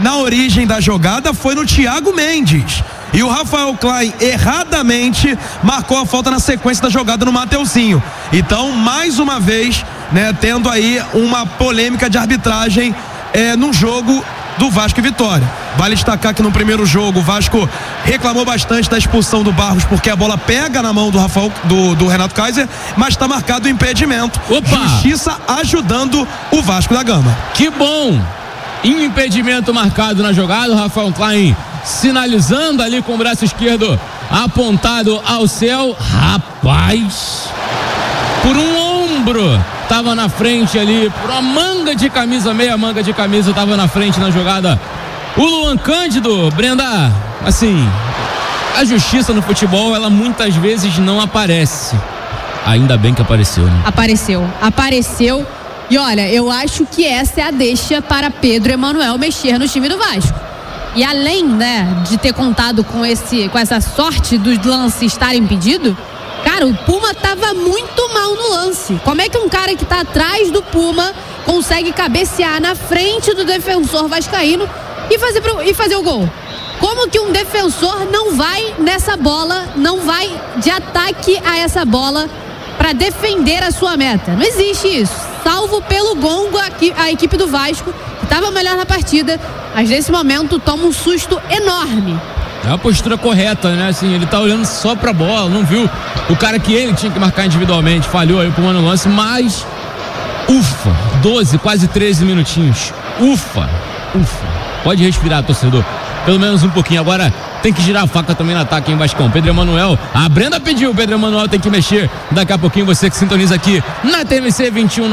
na origem da jogada foi no Thiago Mendes. E o Rafael Klein erradamente marcou a falta na sequência da jogada no Mateuzinho. Então, mais uma vez, né, tendo aí uma polêmica de arbitragem no jogo do Vasco e Vitória. Vale destacar que no primeiro jogo o Vasco reclamou bastante da expulsão do Barros, porque a bola pega na mão do Renato Kaiser, mas está marcado o impedimento. Opa! Justiça ajudando o Vasco da Gama. Que bom! Impedimento marcado na jogada, o Rafael Klein sinalizando ali com o braço esquerdo apontado ao céu. Rapaz, por um ombro tava na frente ali, por uma manga de camisa, meia manga de camisa tava na frente na jogada o Luan Cândido. Brenda, assim, a justiça no futebol, ela muitas vezes não aparece. Ainda bem que apareceu, né? Apareceu. E olha, eu acho que essa é a deixa para Pedro Emanuel mexer no time do Vasco. E além, né, de ter contado com essa sorte do lance estar impedido, cara, o Puma tava muito mal no lance. Como é que um cara que tá atrás do Puma consegue cabecear na frente do defensor vascaíno e fazer o gol? Como que um defensor não vai nessa bola, não vai de ataque a essa bola para defender a sua meta? Não existe isso. Salvo pelo gongo a equipe do Vasco, que estava melhor na partida, mas nesse momento toma um susto enorme. É a postura correta, né? Assim, ele tá olhando só pra bola, não viu o cara que ele tinha que marcar individualmente, falhou aí pro mano lance, mas ufa, 12, quase 13 minutinhos. Ufa. Pode respirar, torcedor. Pelo menos um pouquinho. Agora tem que girar a faca também no ataque em Vascão. Pedro Emanuel, a Brenda pediu, o Pedro Emanuel tem que mexer. Daqui a pouquinho você que sintoniza aqui na TMC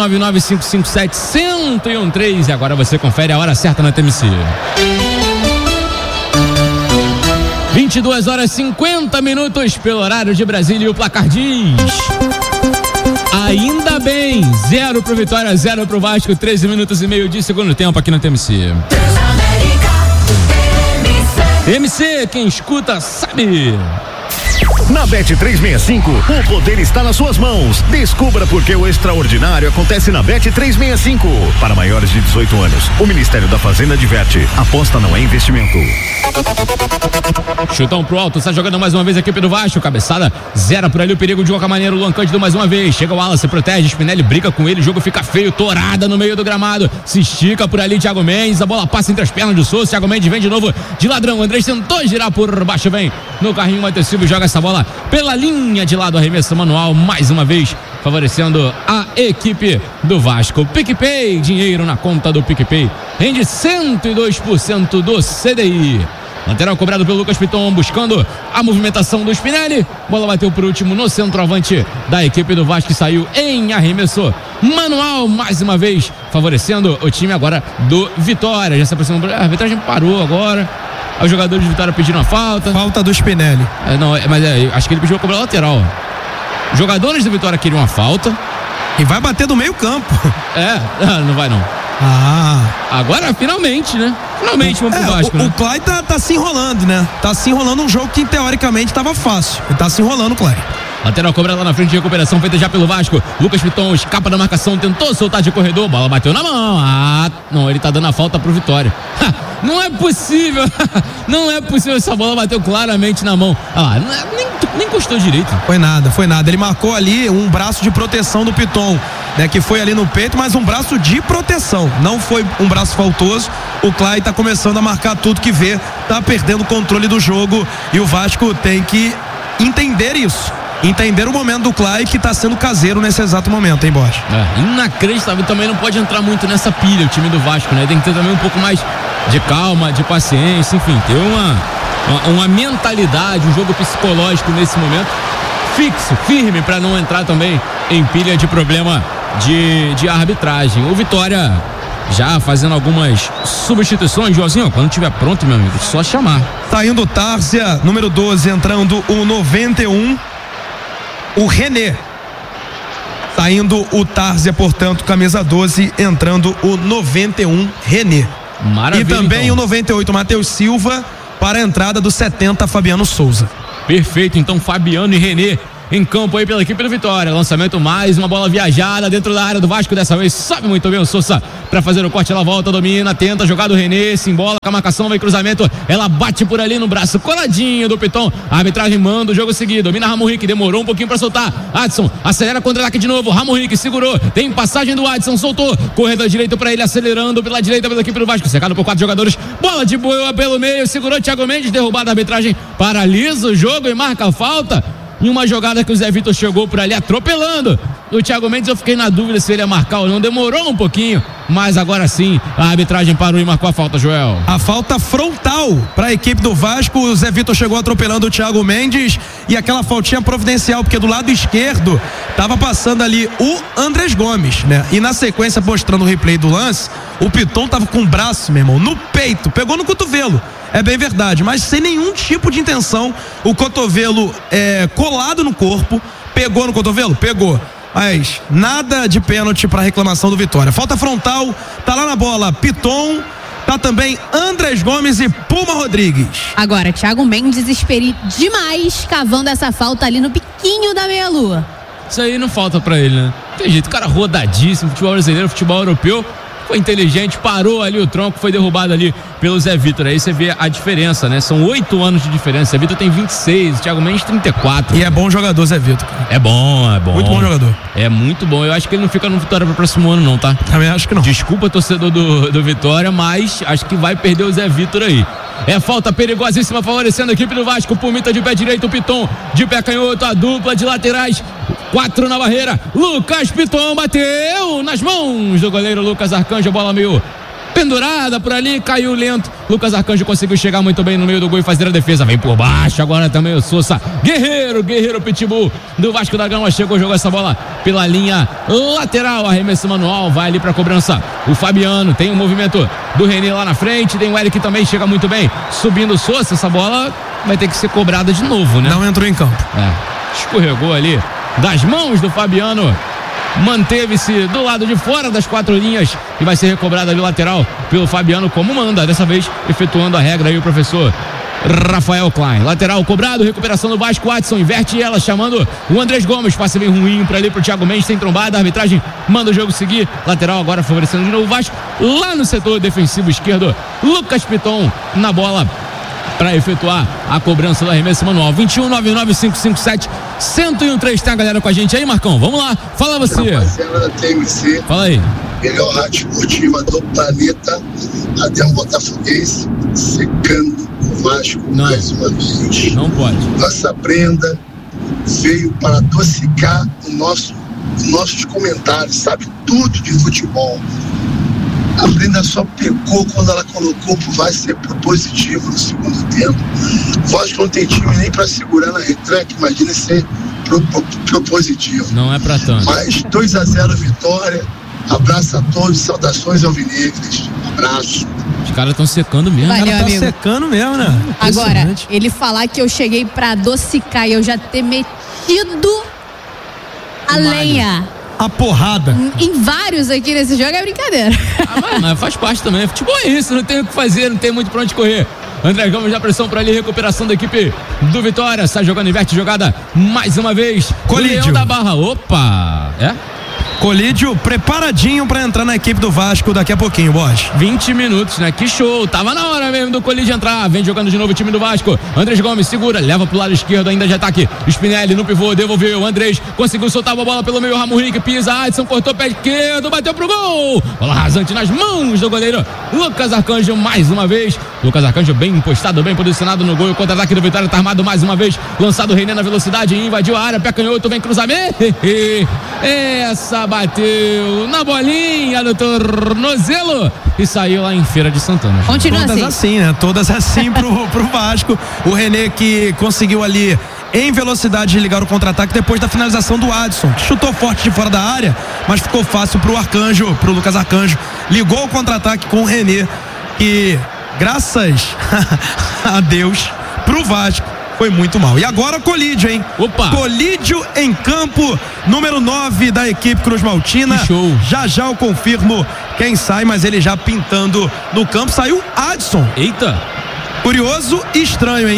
2199557113. E agora você confere a hora certa na TMC. 22h50 pelo horário de Brasília, e o placar diz: ainda bem, 0 pro Vitória, 0 pro Vasco, 13 minutos e meio de segundo tempo aqui na TMC. TMC, quem escuta sabe. Na Bet365, o poder está nas suas mãos. Descubra por que o extraordinário acontece na Bet365. Para maiores de 18 anos, o Ministério da Fazenda adverte: aposta não é investimento. Chutão pro alto, está jogando mais uma vez a equipe do Vasco. Cabeçada, zera por ali o perigo de qualquer maneira. O Luan Cândido mais uma vez. Chega o Alan, se protege. Spinelli briga com ele. O jogo fica feio. Torada no meio do gramado. Se estica por ali Thiago Mendes. A bola passa entre as pernas do Souza. Thiago Mendes vem de novo de ladrão. O Andrés tentou girar por baixo. Vem no carrinho. Matheus Silva joga essa bola pela linha de lado. Arremesso manual mais uma vez, favorecendo a equipe do Vasco. PicPay, dinheiro na conta do PicPay. Rende 102% do CDI. Lateral cobrado pelo Lucas Piton, buscando a movimentação do Spinelli. Bola bateu por último no centroavante da equipe do Vasco, que saiu em arremesso manual, mais uma vez, favorecendo o time agora do Vitória. Já se aproximou, a arbitragem parou agora. Os jogadores de Vitória pediram a falta. Falta do Spinelli. Acho que ele pediu a cobrar lateral. Os jogadores do Vitória queriam a falta. E vai bater do meio campo. Não vai não. Agora finalmente, né? Finalmente vamos pro Vasco, né? O Clay tá se enrolando, né? Tá se enrolando um jogo que teoricamente tava fácil. Ele tá se enrolando, Clay. Lateral cobrada lá na frente de recuperação feita já pelo Vasco. Lucas Piton escapa da marcação, tentou soltar de corredor, bola bateu na mão. Não, ele tá dando a falta pro Vitória. Não é possível. Não é possível, essa bola bateu claramente na mão. Nem encostou direito. Foi nada. Ele marcou ali um braço de proteção do Piton, né? Que foi ali no peito, mas um braço de proteção. Não foi um braço faltoso. O Clay tá começando a marcar tudo que vê, tá perdendo o controle do jogo, e o Vasco tem que entender isso. Entender o momento do Clay, que está sendo caseiro nesse exato momento, hein, Borges? Inacreditável. Também não pode entrar muito nessa pilha o time do Vasco, né? Tem que ter também um pouco mais de calma, de paciência, enfim, ter uma mentalidade, um jogo psicológico nesse momento fixo, firme, para não entrar também em pilha de problema de arbitragem. O Vitória já fazendo algumas substituições, Joãozinho, quando estiver pronto, meu amigo, só chamar. Saindo o Tárcia, número 12, entrando o 91, o René. Saindo o Tárcia, portanto, camisa 12, entrando o 91, René. Maravilha. E também então o 98, Matheus Silva, para a entrada do 70, Fabiano Souza. Perfeito, então Fabiano e René em campo aí pela equipe do Vitória. Lançamento, mais uma bola viajada dentro da área do Vasco. Dessa vez sobe muito bem o Sousa para fazer o corte. Ela volta, domina, tenta jogar do René, se embola com a marcação, vem cruzamento. Ela bate por ali no braço coladinho do Piton. A arbitragem manda o jogo seguir. Domina Ramon Henrique, demorou um pouquinho para soltar. Adson acelera contra-ataque de novo. Ramon Henrique segurou. Tem passagem do Adson, soltou. Corredor direito para ele, acelerando pela direita pela equipe do Vasco. Cercado por 4 jogadores. Bola de boa pelo meio. Segurou Thiago Mendes, derrubada a arbitragem. Paralisa o jogo e marca a falta. Em uma jogada que o Zé Vitor chegou por ali atropelando o Thiago Mendes, eu fiquei na dúvida se ele ia marcar ou não, demorou um pouquinho, mas agora sim a arbitragem parou e marcou a falta, Joel. A falta frontal para a equipe do Vasco. O Zé Vitor chegou atropelando o Thiago Mendes e aquela faltinha providencial, porque do lado esquerdo tava passando ali o Andrés Gomes, né? E na sequência, mostrando o replay do lance, o Piton tava com o braço, meu irmão, no peito, pegou no cotovelo. É bem verdade, mas sem nenhum tipo de intenção. O cotovelo colado no corpo. Pegou no cotovelo? Pegou. Mas nada de pênalti para reclamação do Vitória. Falta frontal, tá lá na bola Piton, tá também Andrés Gomes e Puma Rodrigues. Agora, Thiago Mendes esperi demais cavando essa falta ali no biquinho da meia-lua. Isso aí não falta pra ele, né? Tem jeito, cara rodadíssimo, futebol brasileiro, futebol europeu. Foi inteligente, parou ali o tronco, foi derrubado ali pelo Zé Vitor. Aí você vê a diferença, né? São 8 anos de diferença. Zé Vitor tem 26, o Thiago Mendes 34. E é bom jogador, Zé Vitor. É bom, é bom. Muito bom jogador. É muito bom. Eu acho que ele não fica no Vitória pro próximo ano, não, tá? Também acho que não. Desculpa, torcedor do Vitória, mas acho que vai perder o Zé Vitor aí. É falta perigosíssima favorecendo a equipe do Vasco. Pumita de pé direito, o Piton de pé canhoto, a dupla de laterais. 4 na barreira. Lucas Piton bateu nas mãos do goleiro Lucas Arcanjo. A bola meio pendurada por ali, caiu lento. Lucas Arcanjo conseguiu chegar muito bem no meio do gol e fazer a defesa. Vem por baixo agora também o Sousa. Guerreiro Pitbull do Vasco da Gama chegou, jogou essa bola pela linha lateral. Arremesso manual, vai ali pra cobrança o Fabiano. Tem um movimento do René lá na frente. Tem o Eric que também chega muito bem. Subindo o Sousa, essa bola vai ter que ser cobrada de novo, né? Não entrou em campo. Escorregou ali das mãos do Fabiano, manteve-se do lado de fora das 4 linhas e vai ser recobrada ali lateral pelo Fabiano, como manda, dessa vez efetuando a regra aí o professor Rafael Klein. Lateral cobrado, recuperação do Vasco. Adson inverte ela, chamando o Andrés Gomes, passe bem ruim para ali pro Thiago Mendes, sem trombada, a arbitragem manda o jogo seguir. Lateral agora favorecendo de novo o Vasco, lá no setor defensivo esquerdo, Lucas Piton na bola para efetuar a cobrança do arremesso manual. 21-99557-1013. Tem a galera com a gente aí, Marcão? Vamos lá, fala você. Rapaziada da TMC, fala aí. Melhor rádio esportiva do planeta, até um botafoguense secando o Vasco mais uma vez. Não pode. Nossa Brenda veio para adocicar nossos comentários, sabe tudo de futebol. A Brenda só pecou quando ela colocou pro Vasco ser propositivo no segundo tempo. O Vasco não tem time nem para segurar na retranca, imagina ser propositivo. Não é para tanto. Mas 2-0 vitória. Abraço a todos, saudações alvinegras. Abraço. Os caras estão secando mesmo. Valeu, O cara tá amigo. secando mesmo, né? Agora, ele falar que eu cheguei pra adocicar e eu já ter metido a lenha A porrada. em vários aqui nesse jogo é brincadeira. Mas faz parte também. Futebol é isso, não tem o que fazer, não tem muito pra onde correr. André Gomes dá pressão pra ali, recuperação da equipe do Vitória. Sai jogando, inverte jogada mais uma vez. Colídio. Leão da Barra. Opa! Colídio preparadinho pra entrar na equipe do Vasco daqui a pouquinho, Bosch. 20 minutos, né? Que show! Tava na hora mesmo do Colídio entrar. Vem jogando de novo o time do Vasco. Andrés Gomes segura, leva pro lado esquerdo, ainda de ataque. Spinelli no pivô, devolveu. Andrés conseguiu soltar a bola pelo meio. Ramon Henrique pisa. Adson cortou pé esquerdo, bateu pro gol. Bola rasante nas mãos do goleiro Lucas Arcanjo mais uma vez. Lucas Arcanjo bem postado, bem posicionado no gol. O contra-ataque do Vitória tá armado mais uma vez. Lançado o René na velocidade, invadiu a área. Pé canhoto, vem cruzamento. Essa bateu na bolinha do tornozelo e saiu lá em Feira de Santana. Continua Todas assim, né? Todas assim pro Vasco. O René que conseguiu ali em velocidade ligar o contra-ataque depois da finalização do Adson, que chutou forte de fora da área, mas ficou fácil pro Lucas Arcanjo. Ligou o contra-ataque com o René, que graças a Deus pro Vasco foi muito mal. E agora o Colídio, hein? Opa! Colídio em campo, número 9 da equipe Cruz Maltina. Que show! Já eu confirmo quem sai, mas ele já pintando no campo. Saiu Adson. Eita! Curioso e estranho, hein?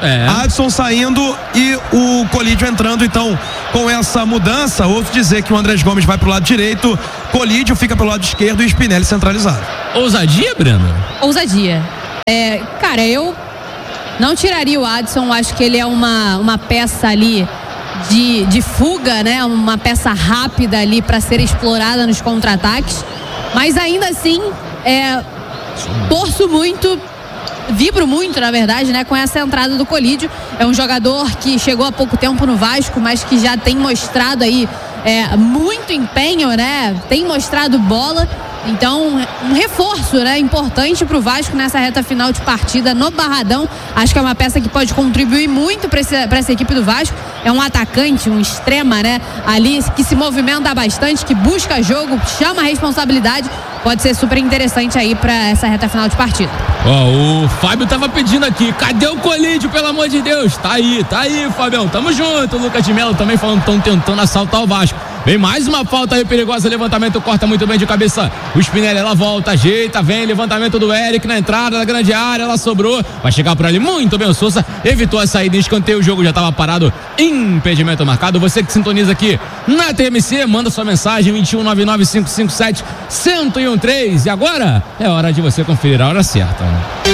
Adson saindo e o Colídio entrando. Então, com essa mudança, ouço dizer que o Andrés Gomes vai pro lado direito, Colídio fica pelo lado esquerdo e Spinelli centralizado. Ousadia, Breno? Ousadia. Cara, eu não tiraria o Adson, acho que ele é uma peça ali de fuga, né? Uma peça rápida ali para ser explorada nos contra-ataques, mas ainda assim torço muito, vibro muito, na verdade, né, com essa entrada do Colídio. É um jogador que chegou há pouco tempo no Vasco, mas que já tem mostrado aí muito empenho, né? Tem mostrado bola. Então, um reforço, né, importante para o Vasco nessa reta final de partida no Barradão. Acho que é uma peça que pode contribuir muito para essa equipe do Vasco. É um atacante, um extrema, né, ali que se movimenta bastante, que busca jogo, chama a responsabilidade. Pode ser super interessante aí para essa reta final de partida. O Fábio tava pedindo aqui, cadê o Colídio, pelo amor de Deus? Tá aí, Fabião, tamo junto. O Lucas de Melo também falando, estão tentando assaltar o Vasco. Vem mais uma falta aí perigosa, levantamento, corta muito bem de cabeça o Spinelli, ela volta, ajeita, vem, levantamento do Eric na entrada da grande área, ela sobrou, vai chegar por ali muito bem o Souza, evitou a saída, escanteio, o jogo já estava parado, impedimento marcado. Você que sintoniza aqui na TMC, manda sua mensagem, 2199-557-1013, e agora é hora de você conferir a hora certa.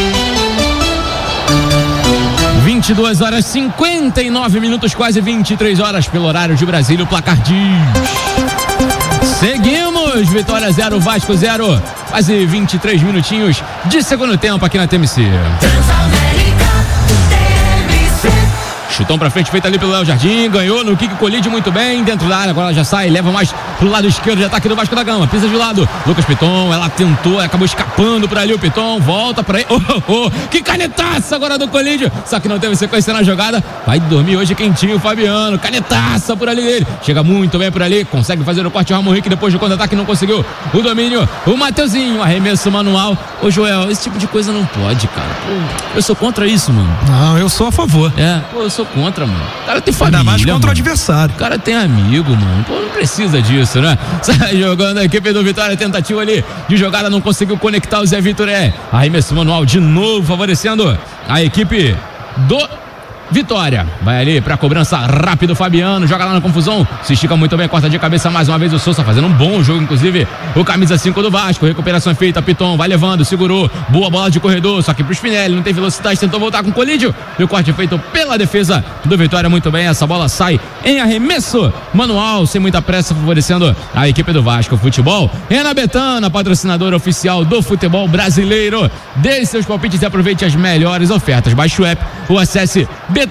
22 horas 59 minutos, quase 23 horas pelo horário de Brasília, o placar diz. Seguimos, Vitória 0, Vasco 0, quase 23 minutinhos de segundo tempo aqui na TMC. Chutão pra frente, feito ali pelo Léo Jardim, ganhou no kick, Colídio muito bem, dentro da área, agora ela já sai, leva mais pro lado esquerdo de ataque do Vasco da Gama, pisa de lado, Lucas Piton, ela tentou, acabou escapando por ali o Piton, volta pra aí, que canetaça agora do Colídio, só que não teve sequência na jogada, vai dormir hoje quentinho o Fabiano, canetaça por ali dele, chega muito bem por ali, consegue fazer o corte, o Ramon Henrique depois do contra-ataque não conseguiu o domínio, o Mateuzinho, arremesso manual. Ô Joel, esse tipo de coisa não pode, cara, eu sou contra isso, mano. Não, eu sou a favor. Eu sou contra, mano. O cara tem família, ainda mais contra o adversário. O cara tem amigo, mano. Pô, não precisa disso, né? Sai jogando a equipe do Vitória, tentativa ali de jogada, não conseguiu conectar o Zé Vitor. Arremesso manual de novo, favorecendo a equipe do Vitória. Vai ali pra cobrança rápido, Fabiano, joga lá na confusão, se estica muito bem, corta de cabeça mais uma vez o Souza, fazendo um bom jogo, inclusive o camisa 5 do Vasco, recuperação feita, Piton vai levando, segurou, boa bola de corredor, só que pro Spinelli, não tem velocidade, tentou voltar com o Colídio, e o corte feito pela defesa do Vitória, muito bem, essa bola sai em arremesso manual, sem muita pressa, favorecendo a equipe do Vasco. Futebol, Renan Betana, patrocinadora oficial do futebol brasileiro, dê seus palpites e aproveite as melhores ofertas, baixe o app ou acesse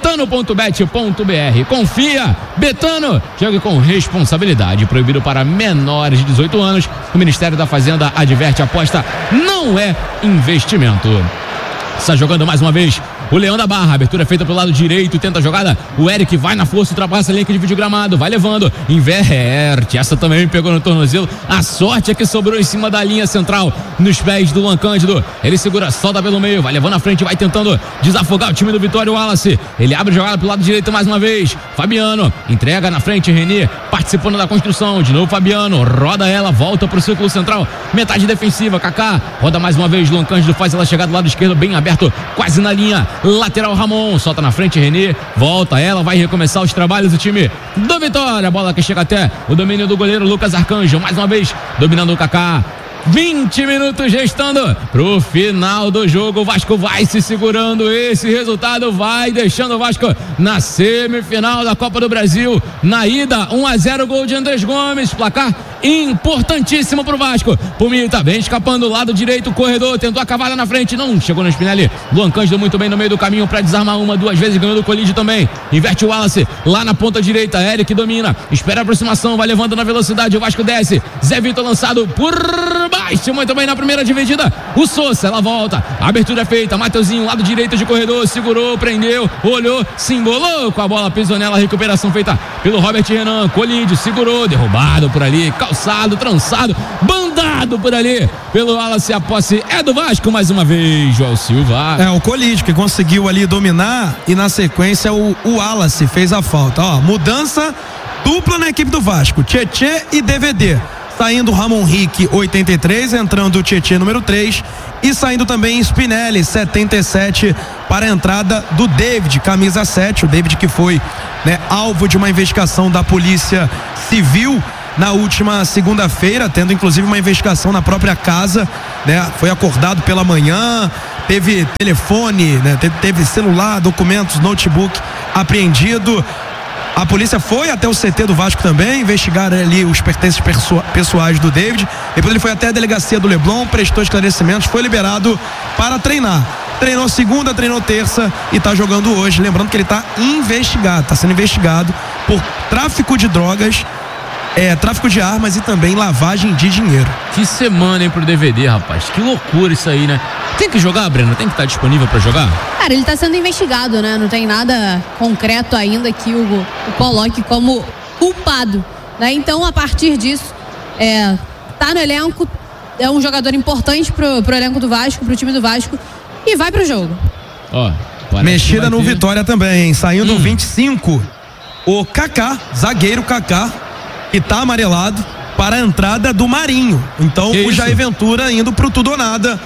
betano.bet.br. Confia, Betano, jogue com responsabilidade. Proibido para menores de 18 anos. O Ministério da Fazenda adverte: aposta não é investimento. Está jogando mais uma vez o Leão da Barra, abertura feita pelo lado direito, tenta a jogada, o Eric vai na força, ultrapassa a linha de vídeo gramado, vai levando, inverte, essa também pegou no tornozelo, a sorte é que sobrou em cima da linha central, nos pés do Luan Cândido, ele segura, solta pelo meio, vai levando à frente, vai tentando desafogar o time do Vitória, o Wallace, ele abre a jogada pelo lado direito mais uma vez, Fabiano, entrega na frente, Renê, participando da construção, de novo Fabiano, roda ela, volta pro círculo central, metade defensiva, Kaká, roda mais uma vez, Luan Cândido faz ela chegar do lado esquerdo, bem aberto, quase na linha, lateral Ramon, solta na frente Renê, volta ela, vai recomeçar os trabalhos do time do Vitória, a bola que chega até o domínio do goleiro Lucas Arcanjo, mais uma vez dominando o Kaká, 20 minutos restando pro final do jogo, o Vasco vai se segurando, esse resultado vai deixando o Vasco na semifinal da Copa do Brasil, na ida 1-0, gol de Andrés Gomes, placar importantíssimo pro Vasco, Pumita vem escapando do lado direito, corredor, tentou a cavada na frente, não chegou no Spinelli, Luan Cândido muito bem no meio do caminho para desarmar duas vezes, ganhou do Colídio também, inverte o Wallace, lá na ponta direita, Eric domina, espera a aproximação, vai levando na velocidade, o Vasco desce, Zé Vitor lançado por baixo, muito bem na primeira dividida, o Souza, ela volta, a abertura é feita, Mateuzinho, lado direito de corredor, segurou, prendeu, olhou, se embolou com a bola, pisou nela, recuperação feita pelo Robert Renan, Colídio, segurou, derrubado por ali, calçado, trançado, bandado por ali, pelo Wallace, a posse é do Vasco mais uma vez, João Silva. O Colídio que conseguiu ali dominar e na sequência o Wallace fez a falta, mudança dupla na equipe do Vasco, Tietê e DVD. Saindo Ramon Rick, 83, entrando o Tietê, número 3, e saindo também Spinelli, 77, para a entrada do David, camisa 7, o David que foi, né, alvo de uma investigação da Polícia Civil na última segunda-feira, tendo inclusive uma investigação na própria casa, né? Foi acordado pela manhã, teve telefone, né? Teve celular, documentos, notebook apreendido. A polícia foi até o CT do Vasco também, investigar ali os pertences pessoais do David. Depois ele foi até a delegacia do Leblon, prestou esclarecimentos, foi liberado para treinar. Treinou segunda, treinou terça e está jogando hoje. Lembrando que ele está investigado, está sendo investigado por tráfico de drogas, tráfico de armas e também lavagem de dinheiro. Que semana, hein, pro DVD, rapaz. Que loucura isso aí, né? Tem que jogar, Breno? Tem que estar disponível para jogar? Cara, ele tá sendo investigado, né? Não tem nada concreto ainda que o coloque como culpado, né? Então, a partir disso, tá no elenco, é um jogador importante pro elenco do Vasco, pro time do Vasco, e vai pro jogo. Ó, mexida no Vitória também, hein? Saindo 25, o Kaká, zagueiro Kaká, que tá amarelado para a entrada do Marinho. Então, o Jair Ventura indo pro tudo ou nada,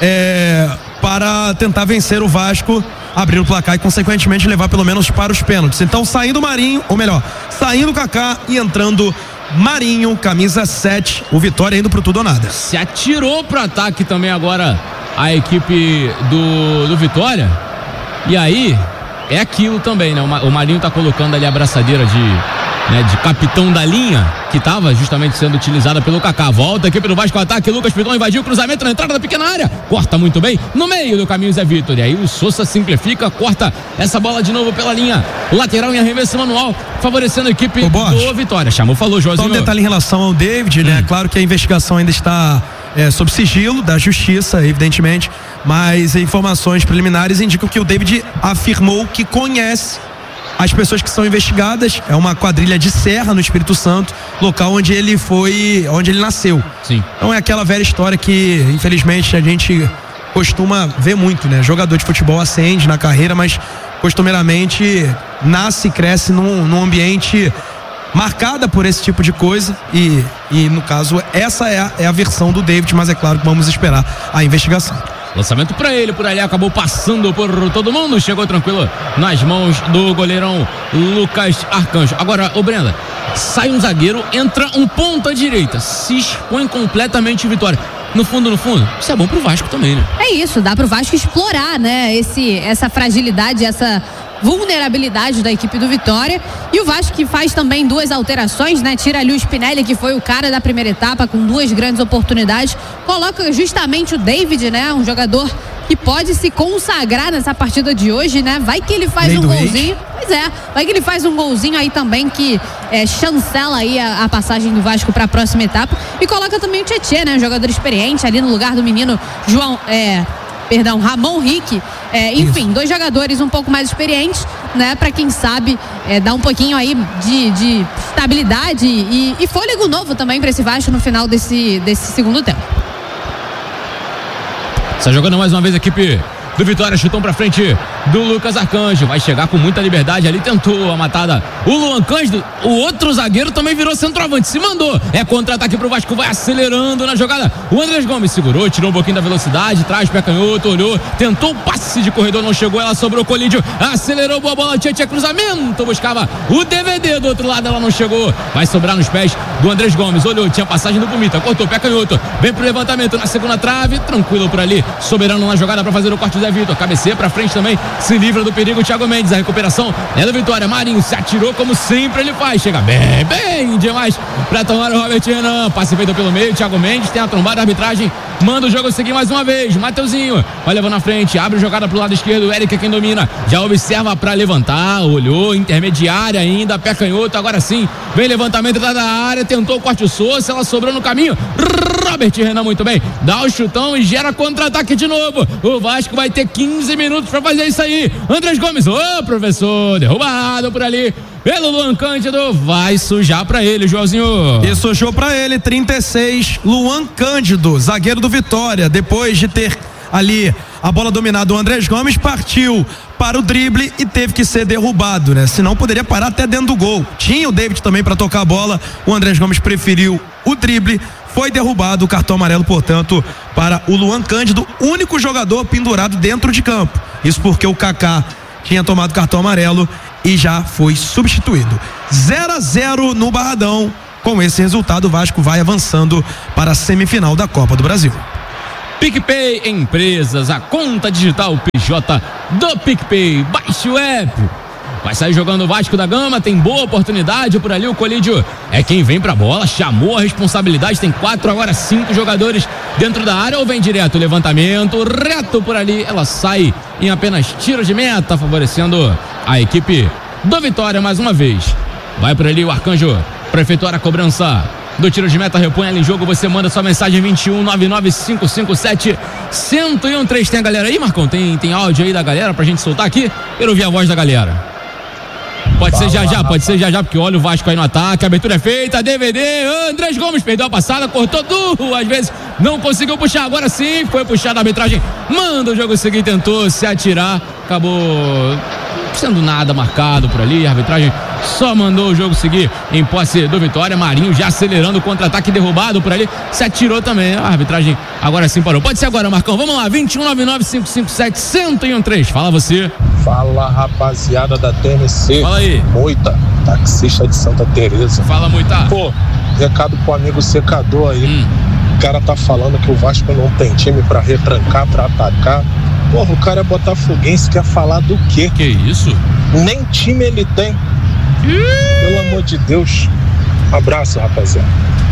para tentar vencer o Vasco, abrir o placar e consequentemente levar pelo menos para os pênaltis. Então, saindo o Marinho, ou melhor, saindo o Kaká e entrando Marinho, camisa 7, o Vitória indo pro tudo ou nada. Se atirou pro ataque também agora a equipe do Vitória. E aí é aquilo também, né? O Marinho tá colocando ali a abraçadeira de capitão da linha, que estava justamente sendo utilizada pelo Kaká. Volta a equipe do Vasco, ataque, Lucas Piton invadiu o cruzamento na entrada da pequena área, corta muito bem, no meio do caminho Zé Vitor, e aí o Sousa simplifica, corta essa bola de novo pela linha lateral em arremesso manual, favorecendo a equipe do Vitória. Chamou, falou, Joãozinho. Só um detalhe em relação ao David, né? Claro que a investigação ainda está sob sigilo da justiça, evidentemente, mas informações preliminares indicam que o David afirmou que conhece as pessoas que são investigadas. É uma quadrilha de Serra, no Espírito Santo, local onde ele nasceu. Sim. Então é aquela velha história que, infelizmente, a gente costuma ver muito, né? Jogador de futebol ascende na carreira, mas costumeiramente nasce e cresce num ambiente marcada por esse tipo de coisa e no caso, essa é a versão do David, mas é claro que vamos esperar a investigação. Lançamento pra ele, por ali, acabou passando por todo mundo, chegou tranquilo nas mãos do goleirão Lucas Arcanjo. Agora, Brenda, sai um zagueiro, entra um ponta direita, se expõe completamente Vitória. No fundo, isso é bom pro Vasco também, né? É isso, dá pro Vasco explorar, né, essa fragilidade, essa vulnerabilidade da equipe do Vitória. E o Vasco que faz também 2 alterações, né? Tira ali o Spinelli, que foi o cara da primeira etapa, com 2 grandes oportunidades. Coloca justamente o David, né? Um jogador que pode se consagrar nessa partida de hoje, né? Vai que ele faz um golzinho. Pois é, vai que ele faz um golzinho aí também que chancela aí a passagem do Vasco para a próxima etapa. E coloca também o Tietê, né? Um jogador experiente ali no lugar do menino Ramon Rick. Enfim, 2 jogadores um pouco mais experientes, né? Para quem sabe dar um pouquinho aí de estabilidade e fôlego novo também para esse Vasco no final desse segundo tempo. Está jogando mais uma vez a equipe do Vitória, chutão pra frente do Lucas Arcanjo, vai chegar com muita liberdade ali, tentou a matada o Luan Cândido, o outro zagueiro também virou centroavante, se mandou, contra-ataque pro Vasco, vai acelerando na jogada, o Andrés Gomes segurou, tirou um pouquinho da velocidade, traz pé canhoto, olhou, tentou o passe de corredor, não chegou, ela sobrou, Colídio, acelerou, boa bola, tinha cruzamento, buscava o DVD do outro lado, ela não chegou, vai sobrar nos pés do Andrés Gomes, olhou, tinha passagem do Pumita, cortou pé canhoto, vem pro levantamento na segunda trave, tranquilo por ali, soberano na jogada pra fazer o corte Zé Vitor, cabeceia pra frente também, se livra do perigo Thiago Mendes, a recuperação é do Vitória, Marinho se atirou como sempre ele faz, chega bem demais pra tomar o Robert Renan, passe feito pelo meio, Thiago Mendes tem a trombada, a arbitragem manda o jogo seguir mais uma vez, Mateuzinho vai levando na frente, abre a jogada pro lado esquerdo, o Eric é quem domina, já observa pra levantar, olhou, intermediária ainda, pé canhoto, agora sim, vem levantamento da área, tentou o corte o Sousa, ela sobrou no caminho, Robert Renan muito bem, dá o chutão e gera contra-ataque de novo, o Vasco vai ter 15 minutos pra fazer isso aí, Andrés Gomes, professor, derrubado por ali pelo Luan Cândido, vai sujar pra ele, Joãozinho. E sujou pra ele, 36, Luan Cândido, zagueiro do Vitória, depois de ter ali a bola dominada, o Andrés Gomes partiu para o drible e teve que ser derrubado, né? Senão poderia parar até dentro do gol. Tinha o David também para tocar a bola, o Andrés Gomes preferiu o drible, foi derrubado. O cartão amarelo, portanto, para o Luan Cândido, único jogador pendurado dentro de campo. Isso porque o Kaká tinha tomado cartão amarelo e já foi substituído. 0-0 no Barradão. Com esse resultado, o Vasco vai avançando para a semifinal da Copa do Brasil. PicPay Empresas, a conta digital PJ do PicPay. Baixe o app. Vai sair jogando o Vasco da Gama, tem boa oportunidade por ali. O Colídio é quem vem pra bola, chamou a responsabilidade. Tem 4, agora 5 jogadores dentro da área. Ou vem direto, levantamento, reto por ali. Ela sai em apenas tiro de meta, favorecendo a equipe do Vitória mais uma vez. Vai por ali o Arcanjo para efetuar a cobrança do tiro de meta, repõe ela em jogo. Você manda sua mensagem 2199-557-1013. Tem a galera aí, Marcão? Tem áudio aí da galera pra gente soltar aqui? Quero ouvir a voz da galera. Pode ser já já, porque olha o Vasco aí no ataque, a abertura é feita, DVD, Andrés Gomes perdeu a passada, cortou 2 vezes, não conseguiu puxar, agora sim, foi puxado, a arbitragem manda o jogo seguir, tentou se atirar, acabou sendo nada marcado por ali, a arbitragem só mandou o jogo seguir em posse do Vitória. Marinho já acelerando o contra-ataque, derrubado por ali, se atirou também, a arbitragem agora sim parou. Pode ser agora, Marcão, vamos lá, 2199-557-1013, fala você. Fala, rapaziada da TNC. Fala aí. Moita, taxista de Santa Teresa. Fala, Moita. Pô, recado pro amigo secador aí. O cara tá falando que o Vasco não tem time pra retrancar, pra atacar. Porra, o cara é botafoguense, quer falar do quê? Que isso? Nem time ele tem. Pelo amor de Deus. Abraço, rapaziada.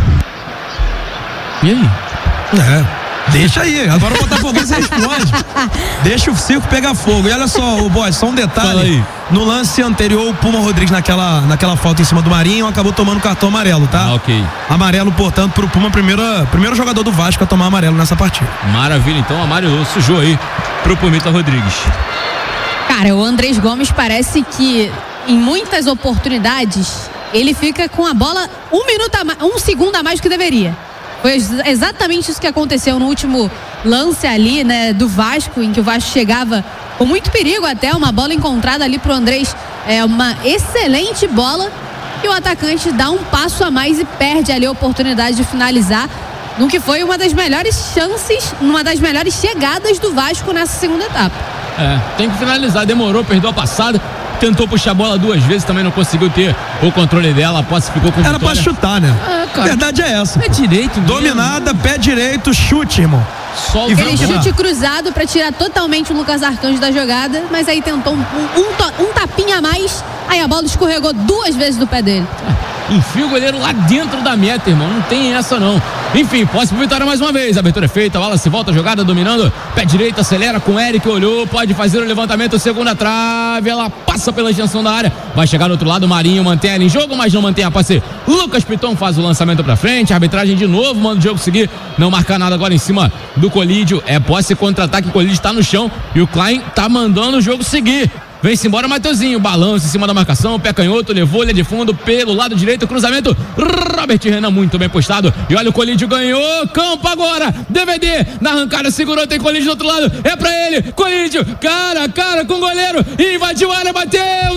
E aí? Deixa aí, agora o Botafoguense responde. Deixa o circo pegar fogo. E olha só, o Boss, só um detalhe. No lance anterior, o Puma Rodrigues naquela falta em cima do Marinho acabou tomando cartão amarelo, tá? Ok. Amarelo, portanto, pro Puma, primeiro jogador do Vasco a tomar amarelo nessa partida. Maravilha, então amarelou, sujou aí pro Pumita Rodrigues. Cara, o Andrés Gomes parece que em muitas oportunidades ele fica com a bola 1 segundo a mais do que deveria. Foi exatamente isso que aconteceu no último lance ali, né, do Vasco, em que o Vasco chegava com muito perigo até, uma bola encontrada ali pro Andrés, uma excelente bola, e o atacante dá um passo a mais e perde ali a oportunidade de finalizar, no que foi uma das melhores chances, uma das melhores chegadas do Vasco nessa segunda etapa. Tem que finalizar, demorou, perdeu a passada, tentou puxar a bola 2 vezes, também não conseguiu ter o controle dela, a posse ficou com Era pra chutar, né? A verdade é essa. Pé direito mesmo. Dominada, pé direito, chute, irmão. Aquele chute cruzado pra tirar totalmente o Lucas Arcanjo da jogada, mas aí tentou um tapinha a mais, aí a bola escorregou 2 vezes do pé dele. Enfia o goleiro lá dentro da meta, irmão, não tem essa não. Enfim, posse pro Vitória mais uma vez, a abertura é feita, a bola se volta, a jogada dominando, pé direito, acelera com o Eric, olhou, pode fazer o levantamento, segunda trave, ela passa pela extensão da área, vai chegar do outro lado, Marinho mantém ela em jogo, mas não mantém a passe. Lucas Piton faz o lançamento pra frente, a arbitragem de novo manda o jogo seguir, não marca nada agora em cima do Colídio, posse contra-ataque, o Colídio tá no chão e o Klein tá mandando o jogo seguir. Vem-se embora Mateuzinho, balanço em cima da marcação, pé canhoto, levou ele de fundo pelo lado direito, cruzamento, Robert Renan muito bem postado, e olha o Colídio ganhou, campo agora, DVD, na arrancada segurou, tem Colídio do outro lado, é pra ele, Colídio, cara a cara com o goleiro, invadiu a área, bateu,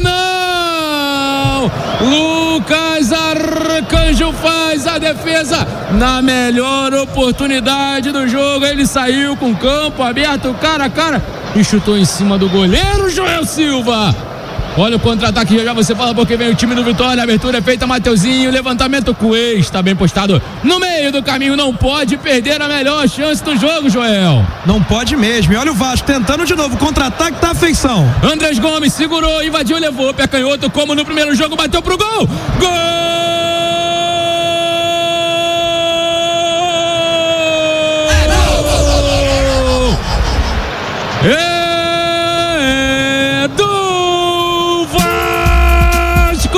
não! Lucas Arcanjo faz a defesa na melhor oportunidade do jogo, ele saiu com o campo aberto, cara a cara, e chutou em cima do goleiro Joel Silva. Olha o contra-ataque, já você fala porque vem o time do Vitória, a abertura é feita, Mateuzinho, levantamento com o ex, tá bem postado no meio do caminho, não pode perder a melhor chance do jogo, Joel. Não pode mesmo, e olha o Vasco tentando de novo, contra-ataque tá a feição. Andrés Gomes segurou, invadiu, levou, pé canhoto, como no primeiro jogo, bateu pro gol, gol! Do Vasco!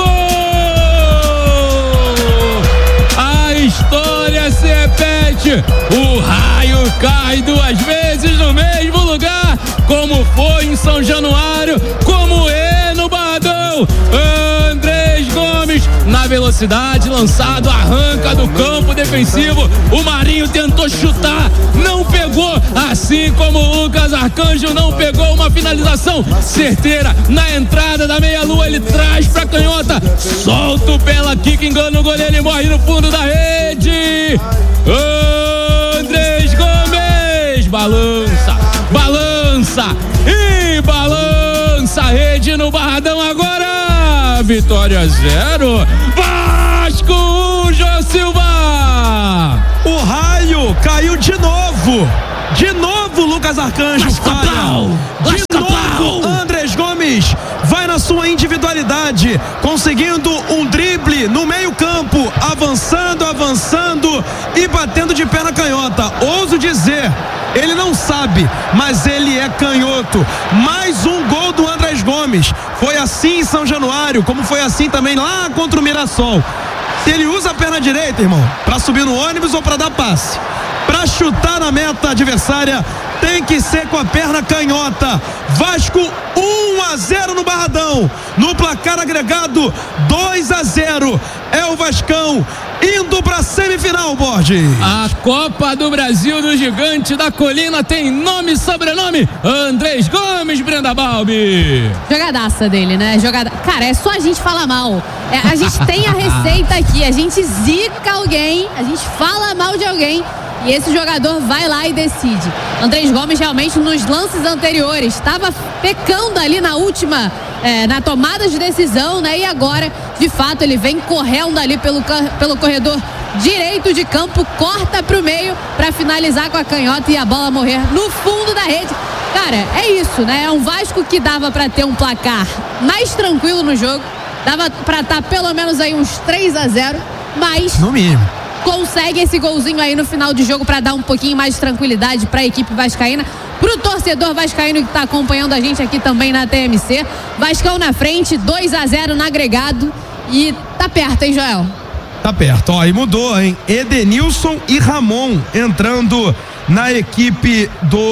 A história se repete, o raio cai 2 vezes no mesmo lugar, como foi em São Januário, como é no Barradão. Andrés Gomes na velocidade, lançado, arranca do campo defensivo. O Marinho tentou chutar, não pegou, assim como o Lucas Arcanjo não pegou uma finalização certeira na entrada da meia-lua. Ele traz pra canhota, solta o pé, kick, engana o goleiro, ele morre no fundo da rede. Andrés Gomes balança, balança e balança a rede no Barradão agora. Vitória 0, Vasco 1, Jô Silva. O raio caiu de novo. De novo, Lucas Arcanjo falha. De novo, Andrés Gomes vai na sua individualidade, conseguindo um drible no meio campo, avançando e batendo de pé na canhota. Ouso dizer, ele não sabe, mas ele é canhoto. Mais um gol do Andrés Gomes. Foi assim em São Januário, como foi assim também lá contra o Mirassol. Ele usa a perna direita, irmão, para subir no ônibus ou para dar passe. Para chutar na meta adversária, tem que ser com a perna canhota. Vasco 1-0 no Barradão. No placar agregado 2-0. É o Vascão indo pra semifinal, Borges. A Copa do Brasil do Gigante da Colina tem nome e sobrenome: Andrés Gomes, Brenda Balbi. Jogadaça dele, né? Cara, é só a gente falar mal. A gente tem a receita aqui, a gente zica alguém, a gente fala mal de alguém e esse jogador vai lá e decide. Andrés Gomes realmente nos lances anteriores estava pecando ali na última, na tomada de decisão, né? E agora, de fato, ele vem correndo ali pelo corredor direito de campo, corta pro meio para finalizar com a canhota e a bola morrer no fundo da rede. Cara, é isso, né? É um Vasco que dava para ter um placar mais tranquilo no jogo, dava para estar pelo menos aí uns 3-0, mas no mínimo consegue esse golzinho aí no final de jogo para dar um pouquinho mais de tranquilidade para a equipe vascaína, pro torcedor vascaíno que está acompanhando a gente aqui também na TMC. Vascão na frente, 2-0 no agregado e tá perto, hein, Joel? Tá perto, ó, e mudou, hein? Edenilson e Ramon entrando na equipe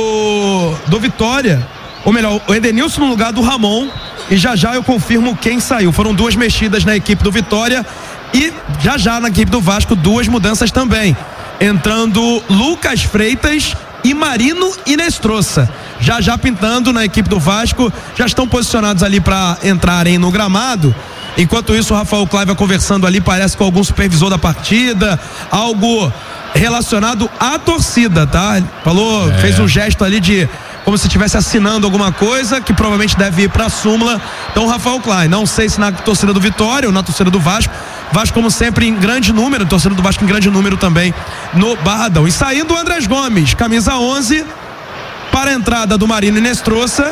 do Vitória, ou melhor, o Edenilson no lugar do Ramon, e já eu confirmo quem saiu. Foram duas mexidas na equipe do Vitória e já na equipe do Vasco duas mudanças também, entrando Lucas Freitas e Marino Inestrosa. Já pintando na equipe do Vasco, já estão posicionados ali para entrarem no gramado. Enquanto isso, o Rafael Clay vai conversando ali, parece com algum supervisor da partida, algo relacionado à torcida, tá? Falou, fez um gesto ali de como se estivesse assinando alguma coisa que provavelmente deve ir para a súmula. Então, o Rafael Clay, não sei se na torcida do Vitória ou na torcida do Vasco. Vasco, como sempre, em grande número, torcida do Vasco em grande número também no Barradão. E saindo o Andrés Gomes, camisa 11, para a entrada do Marino Inestrosa.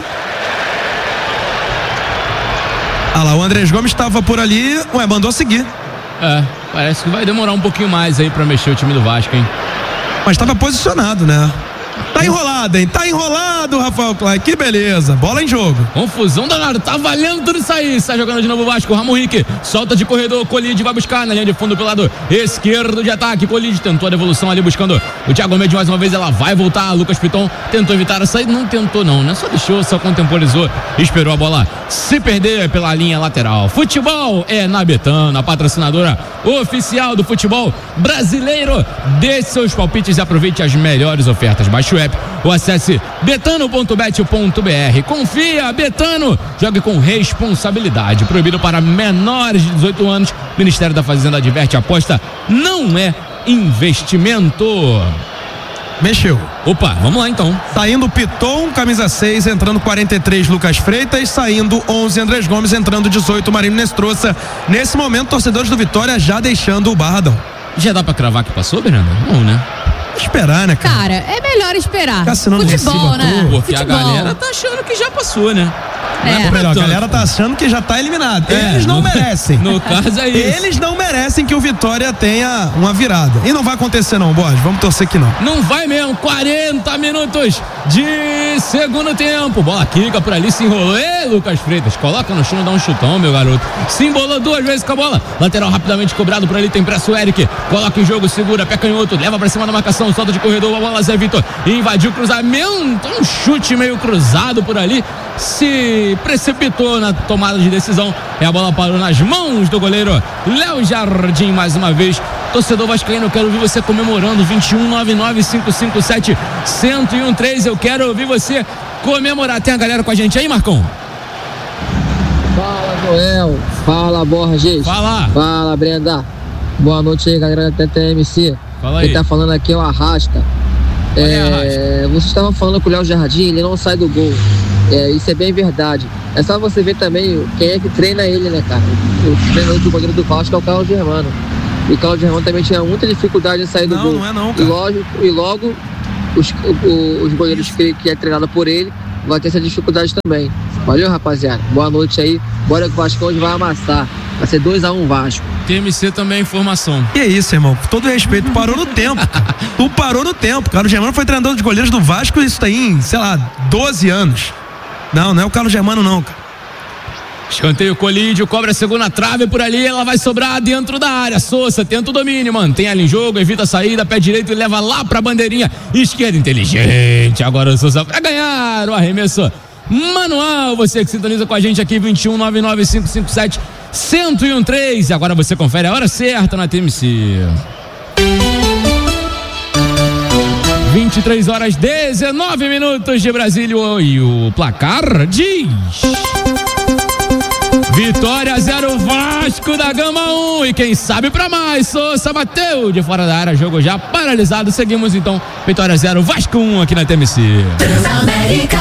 Ah lá, o Andrés Gomes estava por ali, mandou seguir. Parece que vai demorar um pouquinho mais aí para mexer o time do Vasco, hein? Mas estava posicionado, né? Tá enrolado, hein? Tá enrolado, Rafael Clay. Que beleza. Bola em jogo. Confusão danada. Tá valendo tudo isso aí. Está jogando de novo o Vasco. Ramon Henrique solta de corredor. Colide vai buscar na linha de fundo pelo lado esquerdo de ataque. Colide tentou a devolução ali buscando o Thiago Mendes mais uma vez. Ela vai voltar. Lucas Piton tentou evitar a saída. Não tentou, não, né? Só deixou, só contemporizou. Esperou a bola se perder pela linha lateral. Futebol é na Betano, a patrocinadora oficial do futebol brasileiro. Dê seus palpites e aproveite as melhores ofertas. Baixe o app ou acesse betano.bet.br. Confia, Betano, jogue com responsabilidade. Proibido para menores de 18 anos. Ministério da Fazenda adverte: aposta não é investimento. Mexeu. Opa, vamos lá então. Saindo Piton, camisa 6, entrando 43 Lucas Freitas, saindo 11 Andrés Gomes, entrando 18 Marino Inestrosa. Nesse momento, torcedores do Vitória já deixando o Barradão. Já dá pra cravar que passou, Bernardo? Não, né? Esperar, né, cara? Cara, é melhor esperar. Tá assinando futebol, né? Porque futebol. A galera tá achando que já passou, né? A galera tá achando que já tá eliminado. Eles não merecem. No caso é isso. Eles não merecem que o Vitória tenha uma virada. E não vai acontecer não, Borges. Vamos torcer que não. Não vai mesmo. 40 minutos de segundo tempo. Bola quica por ali, se enrolou. Lucas Freitas, coloca no chão, dá um chutão, meu garoto. Se embolou duas vezes com a bola. Lateral rapidamente cobrado por ali, tem pressa o Eric. Coloca em jogo, segura, pé canhoto, leva pra cima da marcação, solta de corredor, a bola Zé Vitor. Invadiu o cruzamento. Um chute meio cruzado por ali. Se se precipitou na tomada de decisão e a bola parou nas mãos do goleiro Léo Jardim mais uma vez. Torcedor vascaíno, eu quero ouvir você comemorando. 2199557113. Eu quero ouvir você comemorar. Tem a galera com a gente aí, Marcão? Fala, Joel. Fala, Borges. Fala, Brenda. Boa noite aí, galera da TTMC. Fala aí. Quem tá falando aqui é o Arrasca. Você estava falando que o Léo Jardim, ele não sai do gol. Isso é bem verdade. É só você ver também quem é que treina ele, né, cara? O treinador do goleiro do Vasco é o Carlos Germano. E o Carlos Germano também tinha muita dificuldade em sair do gol. Não é não, cara. E logo os goleiros que é treinado por ele vai ter essa dificuldade também. Valeu, rapaziada. Boa noite aí. Bora que o Vasco hoje vai amassar. Vai ser 2-1 Vasco. TMC também é informação. E é isso, irmão. Com todo respeito, parou no tempo. Tu parou no tempo. Carlos Germano foi treinador de goleiros do Vasco, isso tem, 12 anos. Não é o Carlos Germano não, cara. Escanteio, Colídio, cobra a segunda trave por ali, ela vai sobrar dentro da área. Sousa tenta o domínio, mantém ela em jogo, evita a saída, pé direito e leva lá pra bandeirinha esquerda, inteligente. Agora o Sousa vai ganhar o arremesso manual. Você que sintoniza com a gente aqui, 2199557113. Agora você confere a hora certa na TMC. 23h19 de Brasília e o placar diz: Vitória 0, Vasco da Gama 1. E quem sabe pra mais, Sousa bateu de fora da área, jogo já paralisado. Seguimos então, Vitória 0, Vasco 1 aqui na TMC. Transamérica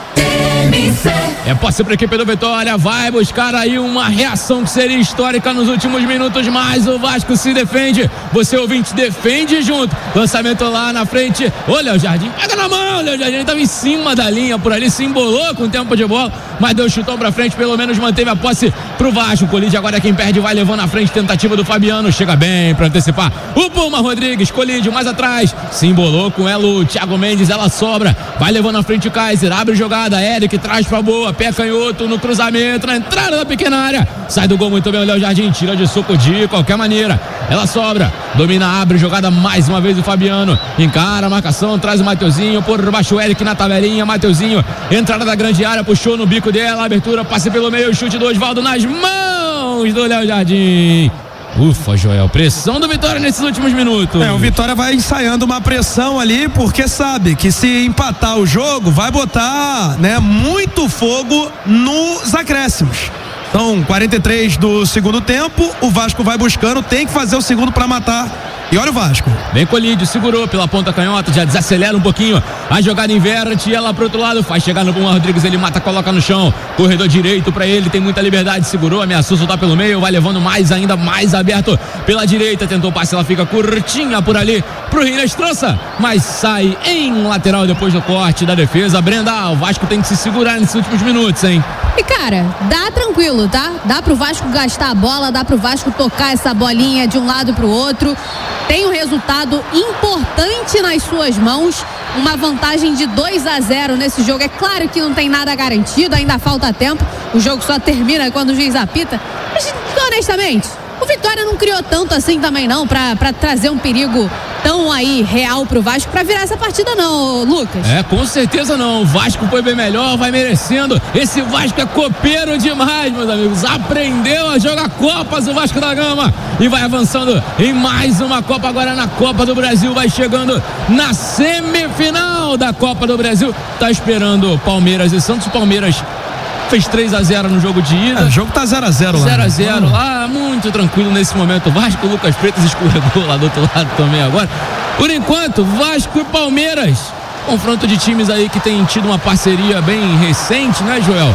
TMC. É posse para a equipe do Vitória, vai buscar aí uma reação que seria histórica nos últimos minutos, mas o Vasco se defende. Você, ouvinte, defende junto. Lançamento lá na frente, o Léo Jardim pega na mão, o Léo Jardim estava em cima da linha por ali, se embolou com o tempo de bola, mas deu chutão pra frente, pelo menos manteve a posse pro Vasco. Colide agora quem perde, vai levando na frente, tentativa do Fabiano, chega bem pra antecipar o Puma Rodrigues, Colide mais atrás, se embolou com ela o Thiago Mendes, ela sobra, vai levando na frente o Kaiser, abre jogada, Eric traz pra boa, pé canhoto no cruzamento, na entrada da pequena área, sai do gol muito bem o Léo Jardim, tira de soco de qualquer maneira, ela sobra, domina, abre jogada mais uma vez o Fabiano, encara a marcação, traz o Mateuzinho, por baixo o Eric na tabelinha, Mateuzinho, entrada da grande área, puxou no bico dela, abertura, passe pelo meio, chute do Osvaldo nas mãos do Léo Jardim. Ufa, Joel, pressão do Vitória nesses últimos minutos. O Vitória vai ensaiando uma pressão ali, porque sabe que se empatar o jogo, vai botar, muito fogo nos acréscimos. Então, 43 do segundo tempo, o Vasco vai buscando, tem que fazer o segundo para matar. E olha o Vasco. Bem Colídio, segurou pela ponta canhota, já desacelera um pouquinho. A jogada inverte, ela pro outro lado, faz chegar no Puma Rodrigues, ele mata, coloca no chão. Corredor direito pra ele, tem muita liberdade, segurou, ameaçou soltar pelo meio, vai levando ainda mais aberto pela direita, tentou o passe, ela fica curtinha por ali pro Rinestrança, mas sai em lateral depois do corte da defesa. Brenda, o Vasco tem que se segurar nesses últimos minutos, hein? E cara, dá tranquilo, tá? Dá pro Vasco gastar a bola, dá pro Vasco tocar essa bolinha de um lado pro outro. Tem um resultado importante nas suas mãos, uma vantagem de 2-0 nesse jogo. É claro que não tem nada garantido, ainda falta tempo, o jogo só termina quando o juiz apita, mas honestamente, o Vitória não criou tanto assim também não, pra trazer um perigo tão aí real pro Vasco pra virar essa partida não, Lucas. Com certeza não, o Vasco foi bem melhor, vai merecendo. Esse Vasco é copeiro demais, meus amigos, aprendeu a jogar Copas o Vasco da Gama e vai avançando em mais uma Copa, agora na Copa do Brasil, vai chegando na semifinal da Copa do Brasil, tá esperando Palmeiras e Santos. Palmeiras fez 3-0 no jogo de ida. O jogo tá 0-0 lá. 0-0 lá, muito tranquilo nesse momento. O Vasco, o Lucas Freitas escorregou lá do outro lado também agora. Por enquanto, Vasco e Palmeiras. Confronto de times aí que tem tido uma parceria bem recente, né, Joel?